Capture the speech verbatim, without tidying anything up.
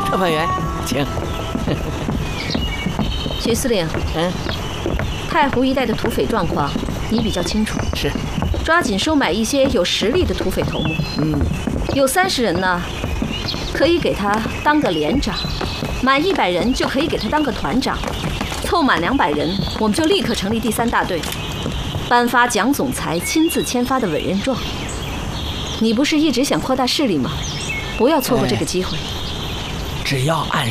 特派员，请。 徐司令， 嗯， 太湖一带的土匪状况你比较清楚， 是。 抓紧收买一些有实力的土匪头目。 嗯， 有三十人呢，可以给他当个连长；满一百人就可以给他当个团长；凑满两百人，我们就立刻成立第三大队，颁发蒋总裁亲自签发的委任状。你不是一直想扩大势力吗？不要错过这个机会。 只要按